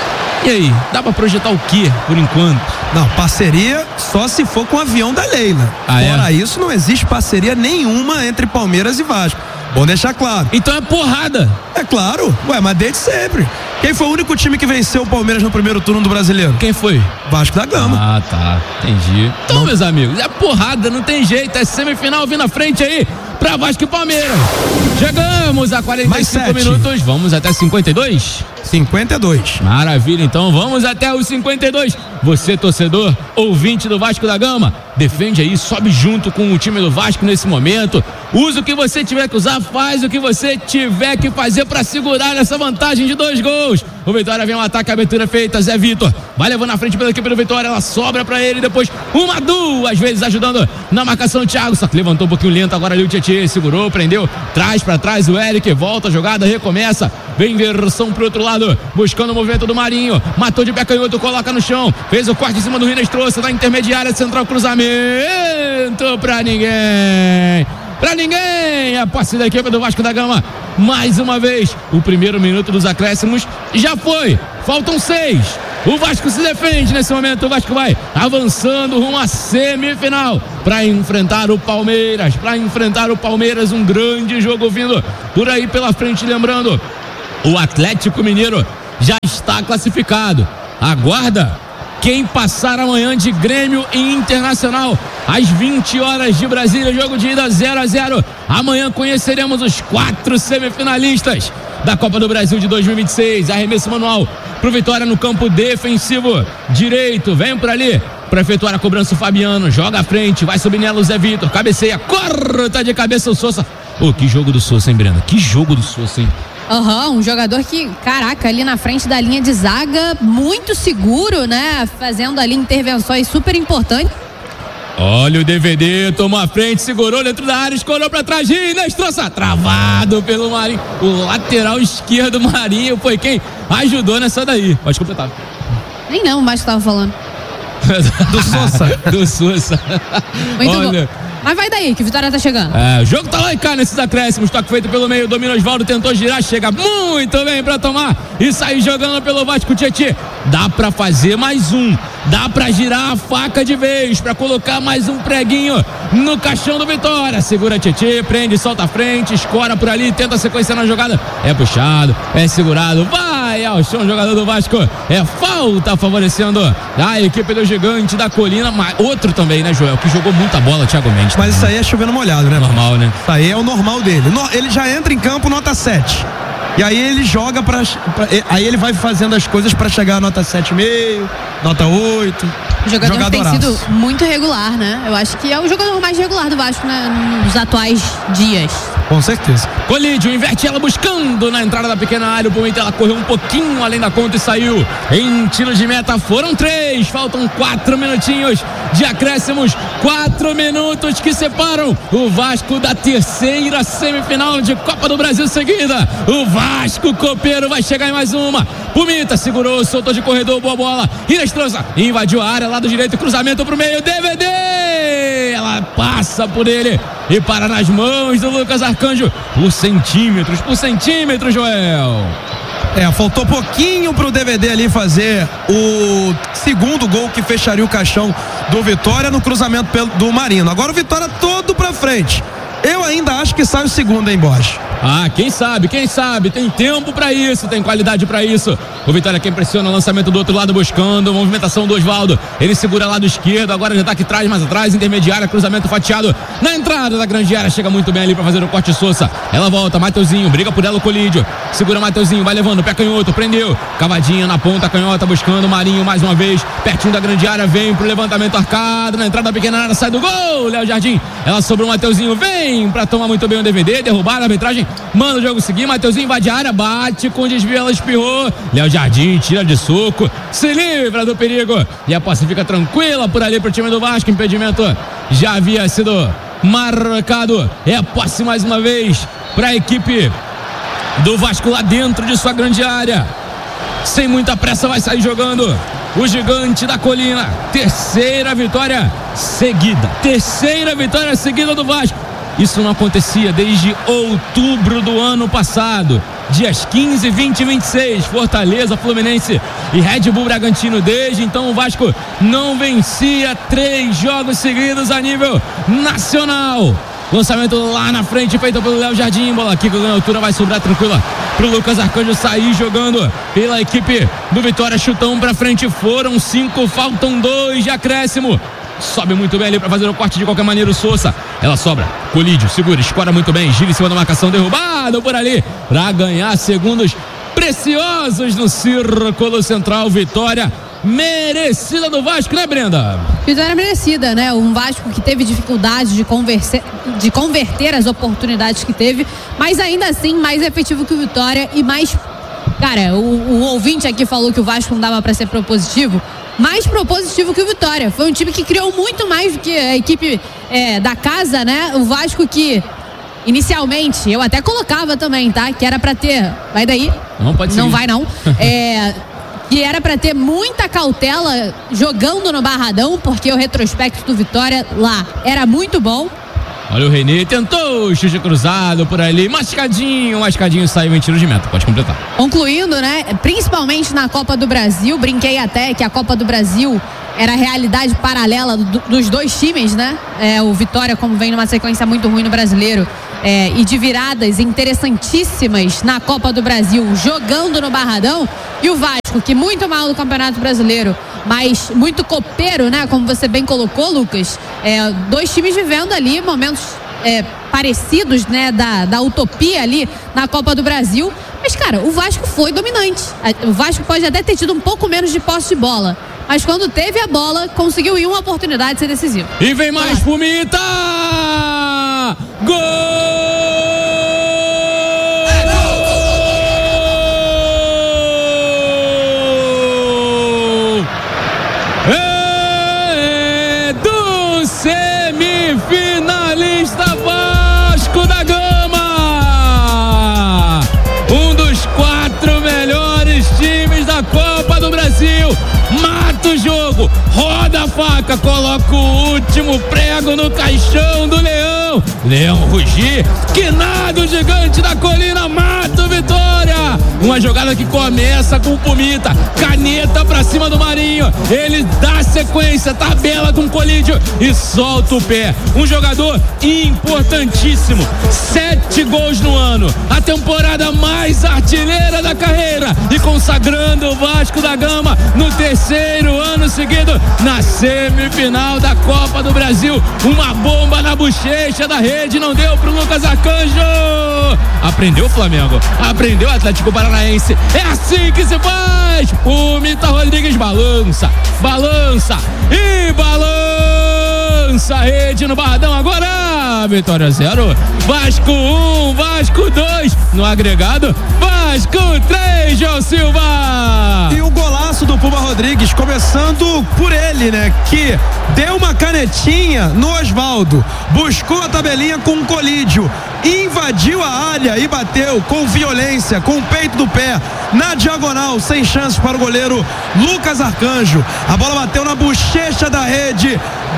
E aí, dá pra projetar o quê, por enquanto? Não, parceria só se for com o avião da Leila. Fora isso, não existe parceria nenhuma entre Palmeiras e Vasco. Bom deixar claro. Então é porrada. É claro, mas desde sempre. Quem foi o único time que venceu o Palmeiras no primeiro turno do Brasileiro? Quem foi? Vasco da Gama. Ah, tá, entendi. Então, meus amigos, é porrada, não tem jeito, é semifinal vindo na frente aí pra Vasco e Palmeiras. Chegamos a 45 minutos, vamos até 52. 52. Maravilha, então vamos até os 52. Você, torcedor, ouvinte do Vasco da Gama, defende aí, sobe junto com o time do Vasco nesse momento. Usa o que você tiver que usar, faz o que você tiver que fazer para segurar essa vantagem de 2 gols. O Vitória vem um ataque, a abertura feita, Zé Vitor vai levando na frente pela equipe do Vitória, ela sobra para ele, depois 2 vezes ajudando na marcação o Thiago, só que levantou um pouquinho lento agora ali o Tietê, segurou, prendeu, traz para trás o Eric, volta a jogada, recomeça, vem versão pro outro lado, buscando o movimento do Marinho, matou de pé canhoto, coloca no chão, fez o corte em cima do Rines, trouxe na intermediária central, cruzamento pra ninguém, a posse da equipe do Vasco da Gama, mais uma vez, o primeiro minuto dos acréscimos já foi, faltam 6, o Vasco se defende nesse momento, o Vasco vai avançando rumo à semifinal, para enfrentar o Palmeiras, um grande jogo vindo por aí pela frente, lembrando, o Atlético Mineiro já está classificado, aguarda quem passar amanhã de Grêmio e Internacional às 20 horas de Brasília, jogo de ida 0-0. Amanhã conheceremos os 4 semifinalistas da Copa do Brasil de 2026. Arremesso manual pro Vitória no campo defensivo direito, vem por ali para efetuar a cobrança o Fabiano, joga à frente, vai subir nela o Zé Vitor, cabeceia, corta de cabeça o Sousa. Que jogo do Sousa, hein, Brenda? Que jogo do Sousa, hein? Um jogador que, caraca, ali na frente da linha de zaga, muito seguro, né? Fazendo ali intervenções super importantes. Olha o DVD, tomou a frente, segurou dentro da área, escorou pra trás, Rines, trouxe, travado pelo Marinho. O lateral esquerdo Marinho foi quem ajudou nessa daí. Pode completar. Nem não, o Vasco tava falando. Do Sousa. Muito bom. Mas vai daí, que Vitória tá chegando. O jogo tá lá e cá nesses acréscimos. Toque feito pelo meio, domina Osvaldo, tentou girar, chega muito bem pra tomar e sair jogando pelo Vasco. Tietê, dá pra fazer mais um, dá pra girar a faca de vez, pra colocar mais um preguinho no caixão do Vitória. Segura Tietê, prende, solta a frente, escora por ali, tenta sequência na jogada, é puxado, é segurado, vai ao chão o jogador do Vasco, é falta favorecendo a equipe do Gigante da Colina. Mas outro também, né, Joel, que jogou muita bola, Thiago Mendes. Mas isso aí é chovendo molhado, né? Normal, né? Isso aí é o normal dele. Ele já entra em campo nota 7. E aí ele joga aí ele vai fazendo as coisas para chegar a nota 7,5, nota 8. O jogador tem sido muito regular, né? Eu acho que é o jogador mais regular do Vasco, né? Nos atuais dias. Com certeza. Colídio, inverte ela buscando na entrada da pequena área. O momento ela correu um pouquinho além da conta e saiu em tiro de meta. Foram 3, faltam 4 minutinhos de acréscimos. 4 minutos que separam o Vasco da terceira semifinal de Copa do Brasil seguida. O Vasco copeiro vai chegar em mais uma. Pumita segurou, soltou de corredor, boa bola. Inestrosa invadiu a área, lado direito, cruzamento pro meio, DVD. Ela passa por ele e para nas mãos do Lucas Arcanjo por centímetros, Joel. Faltou pouquinho pro DVD ali fazer o segundo gol que fecharia o caixão do Vitória no cruzamento do Marino. Agora o Vitória todo pra frente. Eu ainda acho que sai o segundo, hein, Borges? Quem sabe, tem tempo pra isso, tem qualidade pra isso. O Vitória quem pressiona o lançamento do outro lado buscando, movimentação do Osvaldo, ele segura lado esquerdo, agora já tá aqui mais atrás, intermediária, cruzamento fatiado na entrada da grande área, chega muito bem ali pra fazer o corte Sousa, ela volta, Mateuzinho, briga por ela o Colídio, segura Mateuzinho, vai levando, pé canhoto, prendeu, cavadinha na ponta, canhota buscando, Marinho mais uma vez, pertinho da grande área, vem pro levantamento arcado, na entrada da pequena área, sai do gol, Léo Jardim, ela sobrou o Mateuzinho, vem pra tomar muito bem o DVD, derrubada, a arbitragem manda o jogo seguir, Mateuzinho invade a área, bate com desvio, ela espirrou, Léo Jardim tira de soco, se livra do perigo e a posse fica tranquila por ali pro time do Vasco, impedimento já havia sido marcado, é a posse mais uma vez pra equipe do Vasco lá dentro de sua grande área, sem muita pressa vai sair jogando o Gigante da Colina, terceira vitória seguida do Vasco. Isso não acontecia desde outubro do ano passado. Dias 15, 20 e 26, Fortaleza, Fluminense e Red Bull Bragantino. Desde então o Vasco não vencia 3 jogos seguidos a nível nacional. Lançamento lá na frente feito pelo Léo Jardim. Bola aqui com a altura vai sobrar tranquila pro Lucas Arcanjo sair jogando pela equipe do Vitória. Chutão pra frente, foram 5, faltam 2 de acréscimo. Sobe muito bem ali para fazer o corte de qualquer maneira o Sousa. Ela sobra, Colídio, segura, escora muito bem, gira em cima da marcação, derrubado por ali para ganhar segundos preciosos no Círculo Central. Vitória merecida do Vasco, né, Brenda? Vitória merecida, né? Um Vasco que teve dificuldade de converter as oportunidades que teve, mas ainda assim mais efetivo que o Vitória e mais... Cara, o ouvinte aqui falou que o Vasco não dava para ser propositivo, mais propositivo que o Vitória. Foi um time que criou muito mais do que a equipe da casa, né? O Vasco que inicialmente, eu até colocava também, tá? Que era para ter... Vai daí? Não pode ser. Não vai não. Que era para ter muita cautela jogando no Barradão, porque o retrospecto do Vitória lá era muito bom. Olha o René, tentou chute cruzado por ali, mascadinho saiu em tiro de meta, pode completar. Concluindo, né, principalmente na Copa do Brasil, brinquei até que a Copa do Brasil era a realidade paralela dos dois times, né? O Vitória, como vem numa sequência muito ruim no Brasileiro, e de viradas interessantíssimas na Copa do Brasil, jogando no Barradão, e o Vasco, que muito mal no Campeonato Brasileiro, mas muito copeiro, né? Como você bem colocou, Lucas, dois times vivendo ali momentos parecidos, né? Da utopia ali na Copa do Brasil. Mas, cara, o Vasco foi dominante. O Vasco pode até ter tido um pouco menos de posse de bola, mas quando teve a bola, conseguiu em uma oportunidade ser decisivo. E vem mais Pumita! Gol! É do semifinalista Vasco da Gama! Um dos 4 melhores times da Copa do Brasil. Mata o jogo, roda a faca, coloca o último prego no caixão do Leão. Leão rugir, quinado gigante da colina, mata o Vitória. Uma jogada que começa com o Pumita, caneta pra cima do Marinho. Ele dá sequência, tabela com o Colídio e solta o pé. Um jogador importantíssimo, 7 gols no ano, a temporada mais artilheira da carreira e consagrando o Vasco da Gama no 3º ano seguido na semifinal da Copa do Brasil. Uma bomba na bochecha da rede, não deu pro Lucas Arcanjo. Aprendeu o Flamengo, aprendeu o Atlético Paranaense, é assim que se faz. O Mita Rodrigues balança e balança a rede no Barradão. Agora Vitória 0, Vasco 1, Vasco 2 no agregado, Vasco 3, João Silva. E o golaço do Puma Rodrigues, começando por ele, né? Que deu uma canetinha no Osvaldo, buscou a tabelinha com um Colídio, invadiu a área e bateu com violência, com o peito do pé, na diagonal, sem chances para o goleiro Lucas Arcanjo. A bola bateu na bochecha da rede.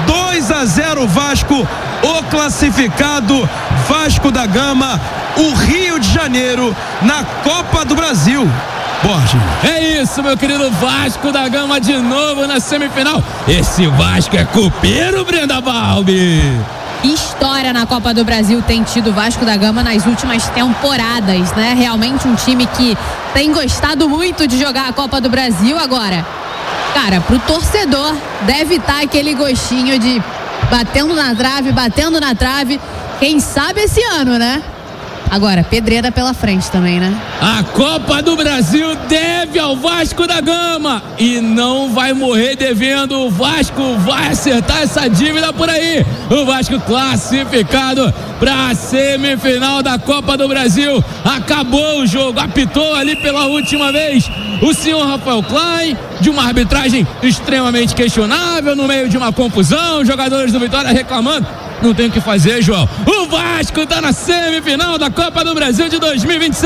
2-0 Vasco, o classificado Vasco da Gama, o Rio de Janeiro na Copa do Brasil. Borges. É isso, meu querido Vasco da Gama de novo na semifinal. Esse Vasco é copeiro, Brenda Balbi. História na Copa do Brasil tem tido o Vasco da Gama nas últimas temporadas, né? Realmente um time que tem gostado muito de jogar a Copa do Brasil. Agora, cara, pro torcedor deve estar aquele gostinho de batendo na trave, quem sabe esse ano, né? Agora, pedreira pela frente também, né? A Copa do Brasil deve ao Vasco da Gama e não vai morrer devendo. O Vasco vai acertar essa dívida por aí. O Vasco classificado para a semifinal da Copa do Brasil. Acabou o jogo, apitou ali pela última vez o senhor Rafael Klein, de uma arbitragem extremamente questionável, no meio de uma confusão, jogadores do Vitória reclamando. Não tem o que fazer, João. O Vasco está na semifinal da Copa do Brasil de 2026.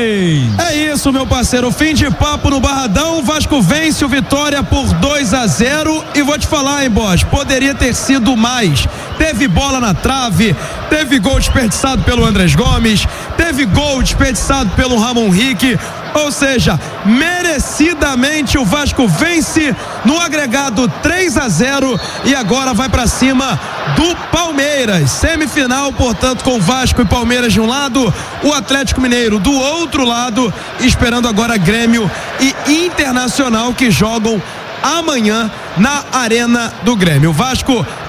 É isso, meu parceiro. Fim de papo no Barradão. O Vasco vence o Vitória por 2-0. E vou te falar, hein, Bosch? Poderia ter sido mais. Teve bola na trave, teve gol desperdiçado pelo Andrés Gomes, teve gol desperdiçado pelo Ramon Henrique. Ou seja, merecidamente o Vasco vence no agregado 3-0 e agora vai para cima do Palmeiras. Semifinal, portanto, com Vasco e Palmeiras de um lado, o Atlético Mineiro do outro lado, esperando agora Grêmio e Internacional, que jogam amanhã na Arena do Grêmio. O Vasco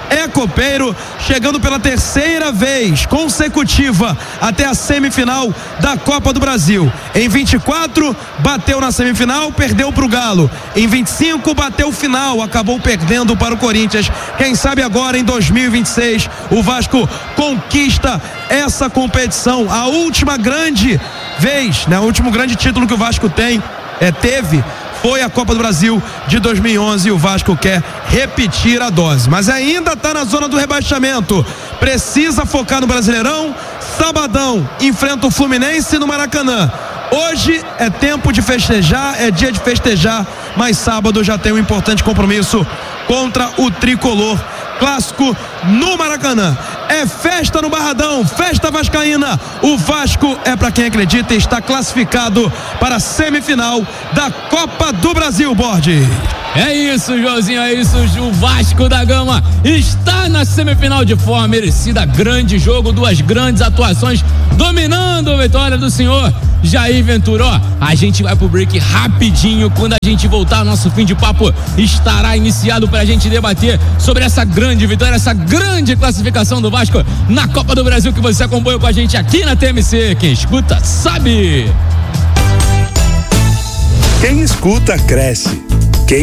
é copeiro, chegando pela terceira vez consecutiva até a semifinal da Copa do Brasil. Em 24, bateu na semifinal, perdeu para o Galo. Em 25, bateu final, acabou perdendo para o Corinthians. Quem sabe agora, em 2026, o Vasco conquista essa competição. A última grande vez, né? O último grande título que o Vasco teve foi a Copa do Brasil de 2011 e o Vasco quer repetir a dose, mas ainda está na zona do rebaixamento, precisa focar no Brasileirão. Sabadão enfrenta o Fluminense no Maracanã. Hoje é tempo de festejar, é dia de festejar, mas sábado já tem um importante compromisso contra o Tricolor. Clássico no Maracanã. É festa no Barradão, festa vascaína. O Vasco é para quem acredita e está classificado para a semifinal da Copa do Brasil, Borges. É isso, Joãozinho, é isso. O Vasco da Gama está na semifinal de forma merecida. Grande jogo, duas grandes atuações, dominando a vitória do senhor Jair Ventura. Ó, a gente vai pro break rapidinho. Quando a gente voltar, nosso fim de papo estará iniciado pra gente debater sobre essa grande vitória, essa grande classificação do Vasco na Copa do Brasil, que você acompanhou com a gente aqui na TMC. Quem escuta sabe. Quem escuta cresce.